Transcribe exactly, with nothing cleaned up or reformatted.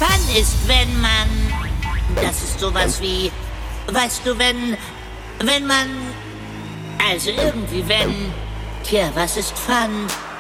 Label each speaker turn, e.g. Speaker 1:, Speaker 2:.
Speaker 1: Fun ist, wenn man... Das ist sowas wie... Weißt du, wenn... Wenn man... Also irgendwie wenn... Tja, was ist Fun?